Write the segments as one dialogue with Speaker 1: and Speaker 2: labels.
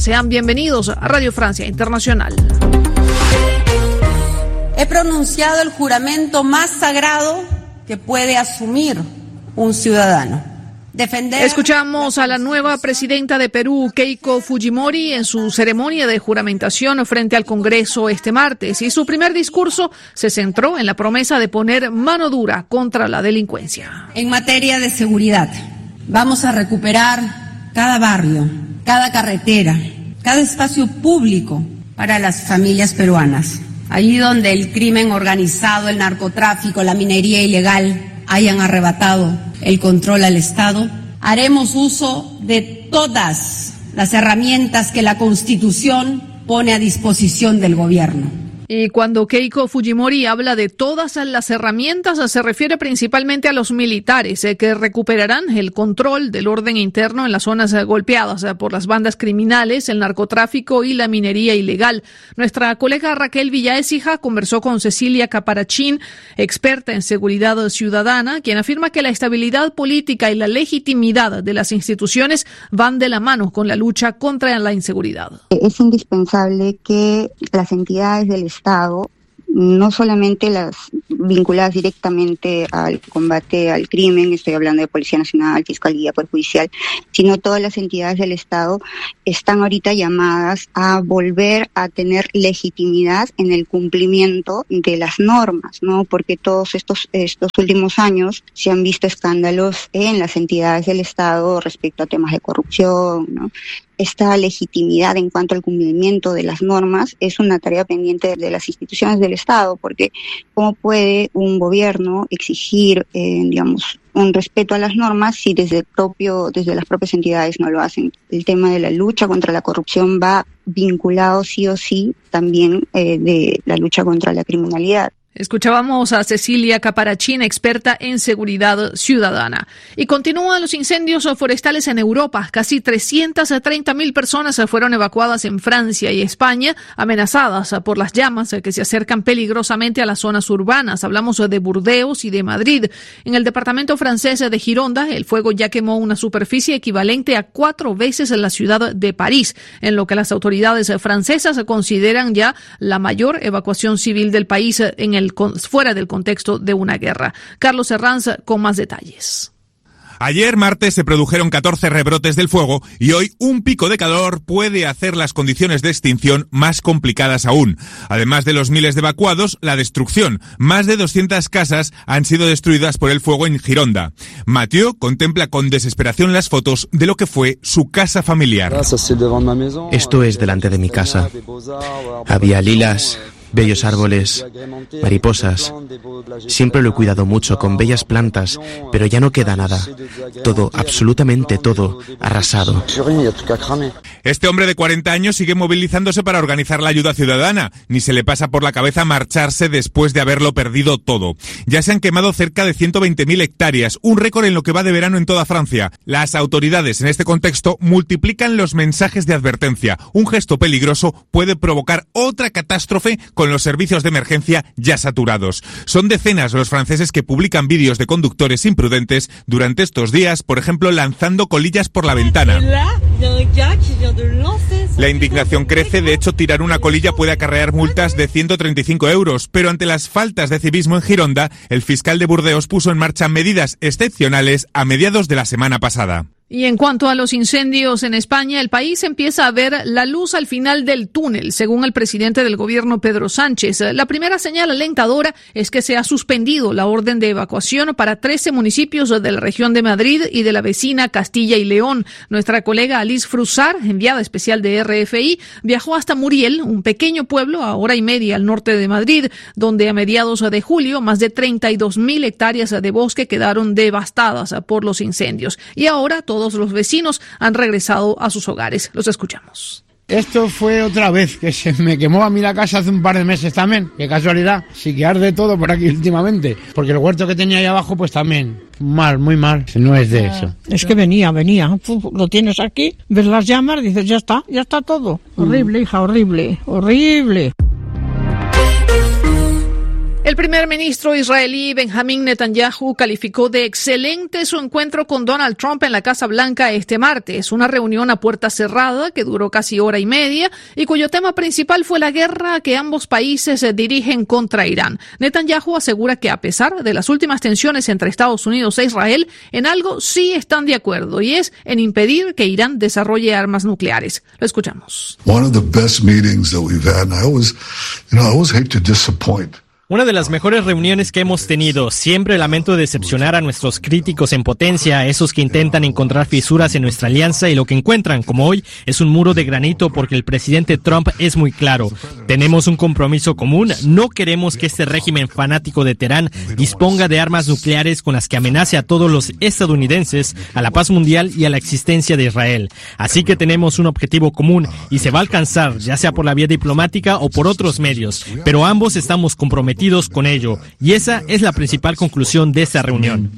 Speaker 1: días, sean bienvenidos a Radio Francia Internacional.
Speaker 2: He pronunciado el juramento más sagrado que puede asumir un ciudadano.
Speaker 1: Escuchamos a la nueva presidenta de Perú, Keiko Fujimori, en su ceremonia de juramentación frente al Congreso este martes, y su primer discurso se centró en la promesa de poner mano dura contra la delincuencia.
Speaker 2: En materia de seguridad, vamos a recuperar cada barrio, cada carretera, cada espacio público para las familias peruanas. Allí donde el crimen organizado, el narcotráfico, la minería ilegal hayan arrebatado el control al Estado, haremos uso de todas las herramientas que la Constitución pone a disposición del gobierno.
Speaker 1: Y cuando Keiko Fujimori habla de todas las herramientas, se refiere principalmente a los militares que recuperarán el control del orden interno en las zonas golpeadas por las bandas criminales, el narcotráfico y la minería ilegal. Nuestra colega Raquel Villaécija conversó con Cecilia Caparachín, experta en seguridad ciudadana, quien afirma que la estabilidad política y la legitimidad de las instituciones van de la mano con la lucha contra la inseguridad.
Speaker 3: Es indispensable que las entidades del Estado, no solamente las vinculadas directamente al combate al crimen, estoy hablando de Policía Nacional, Fiscalía, Poder Judicial, sino todas las entidades del Estado están ahorita llamadas a volver a tener legitimidad en el cumplimiento de las normas, ¿no? Porque todos estos últimos años se han visto escándalos en las entidades del Estado respecto a temas de corrupción, ¿no? Esta legitimidad en cuanto al cumplimiento de las normas es una tarea pendiente de las instituciones del Estado, porque ¿cómo puede un gobierno exigir, un respeto a las normas si desde las propias entidades no lo hacen? El tema de la lucha contra la corrupción va vinculado sí o sí también de la lucha contra la criminalidad.
Speaker 1: Escuchábamos a Cecilia Caparachín, experta en seguridad ciudadana. Y continúan los incendios forestales en Europa. Casi 330.000 personas fueron evacuadas en Francia y España, amenazadas por las llamas que se acercan peligrosamente a las zonas urbanas. Hablamos de Burdeos y de Madrid. En el departamento francés de Gironda, el fuego ya quemó una superficie equivalente a 4 veces la ciudad de París, en lo que las autoridades francesas consideran ya la mayor evacuación civil del país fuera del contexto de una guerra. Carlos Herranz con más detalles.
Speaker 4: Ayer martes se produjeron 14 rebrotes del fuego y hoy un pico de calor puede hacer las condiciones de extinción más complicadas aún. Además de los miles de evacuados, la destrucción. Más de 200 casas han sido destruidas por el fuego en Gironda. Mathieu contempla con desesperación las fotos de lo que fue su casa familiar.
Speaker 5: Esto es delante de mi casa. Había lilas, bellos árboles, mariposas. Siempre lo he cuidado mucho, con bellas plantas, pero ya no queda nada. Todo, absolutamente todo, arrasado.
Speaker 4: Este hombre de 40 años sigue movilizándose para organizar la ayuda ciudadana. Ni se le pasa por la cabeza marcharse después de haberlo perdido todo. Ya se han quemado cerca de 120.000 hectáreas, un récord en lo que va de verano en toda Francia. Las autoridades en este contexto multiplican los mensajes de advertencia. Un gesto peligroso puede provocar otra catástrofe con los servicios de emergencia ya saturados. Son decenas los franceses que publican vídeos de conductores imprudentes durante estos días, por ejemplo, lanzando colillas por la ventana. La indignación crece, de hecho, tirar una colilla puede acarrear multas de 135 euros, pero ante las faltas de civismo en Gironda, el fiscal de Burdeos puso en marcha medidas excepcionales a mediados de la semana pasada.
Speaker 1: Y en cuanto a los incendios en España, el país empieza a ver la luz al final del túnel, según el presidente del gobierno, Pedro Sánchez. La primera señal alentadora es que se ha suspendido la orden de evacuación para 13 municipios de la región de Madrid y de la vecina Castilla y León. Nuestra colega Alice Frusar, enviada especial de RFI, viajó hasta Muriel, un pequeño pueblo a hora y media al norte de Madrid, donde a mediados de julio más de 32.000 hectáreas de bosque quedaron devastadas por los incendios. Y ahora todos los vecinos han regresado a sus hogares. Los escuchamos.
Speaker 6: Esto fue otra vez que se me quemó a mí la casa hace un par de meses también. Qué casualidad. Sí que arde todo por aquí últimamente. Porque el huerto que tenía ahí abajo, pues también. Mal, muy mal. No es de eso.
Speaker 7: Es que venía. Lo tienes aquí, ves las llamas, dices, ya está todo. Horrible, hija, horrible.
Speaker 1: El primer ministro israelí Benjamín Netanyahu calificó de excelente su encuentro con Donald Trump en la Casa Blanca este martes, una reunión a puerta cerrada que duró casi hora y media y cuyo tema principal fue la guerra que ambos países dirigen contra Irán. Netanyahu asegura que a pesar de las últimas tensiones entre Estados Unidos e Israel, en algo sí están de acuerdo y es en impedir que Irán desarrolle armas nucleares. Lo escuchamos.
Speaker 8: One of the best meetings that we've had, and I always hate to disappoint.
Speaker 9: Una de las mejores reuniones que hemos tenido. Siempre lamento decepcionar a nuestros críticos en potencia, a esos que intentan encontrar fisuras en nuestra alianza y lo que encuentran, como hoy, es un muro de granito porque el presidente Trump es muy claro. Tenemos un compromiso común. No queremos que este régimen fanático de Teherán disponga de armas nucleares con las que amenace a todos los estadounidenses, a la paz mundial y a la existencia de Israel. Así que tenemos un objetivo común y se va a alcanzar, ya sea por la vía diplomática o por otros medios. Pero ambos estamos comprometidos con ello, y esa es la principal conclusión de esta reunión.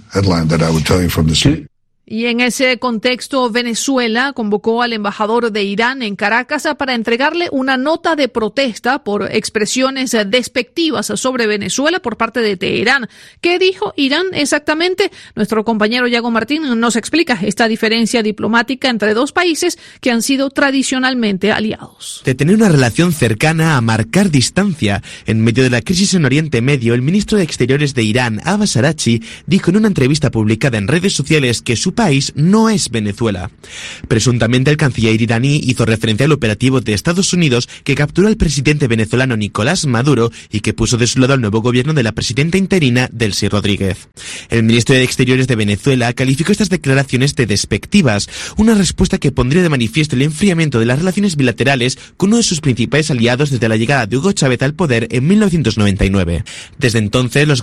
Speaker 1: Y en ese contexto, Venezuela convocó al embajador de Irán en Caracas para entregarle una nota de protesta por expresiones despectivas sobre Venezuela por parte de Teherán. ¿Qué dijo Irán exactamente? Nuestro compañero Yago Martín nos explica esta diferencia diplomática entre dos países que han sido tradicionalmente aliados.
Speaker 5: De tener una relación cercana a marcar distancia. En medio de la crisis en Oriente Medio, el ministro de Exteriores de Irán, Abbas Araghchi, dijo en una entrevista publicada en redes sociales que su país no es Venezuela. Presuntamente el canciller iraní hizo referencia al operativo de Estados Unidos que capturó al presidente venezolano Nicolás Maduro y que puso de su lado al nuevo gobierno de la presidenta interina Delcy Rodríguez. El ministro de Exteriores de Venezuela calificó estas declaraciones de despectivas, una respuesta que pondría de manifiesto el enfriamiento de las relaciones bilaterales con uno de sus principales aliados desde la llegada de Hugo Chávez al poder en 1999. Desde entonces, los